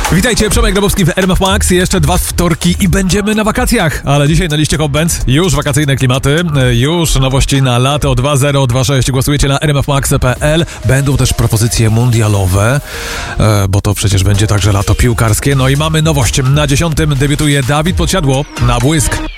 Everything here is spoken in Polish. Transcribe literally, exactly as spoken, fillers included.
Witajcie, Przemek Grabowski w R M F Max. Jeszcze dwa wtorki i będziemy na wakacjach. Ale dzisiaj na liście Hot Bands już wakacyjne klimaty, już nowości na lato dwa zero dwa sześć. Głosujecie na r m f max kropka p l. Będą też propozycje mundialowe, bo to przecież będzie także lato piłkarskie. No i mamy nowość. Na dziesiątym debiutuje Dawid Podsiadło na Błysk.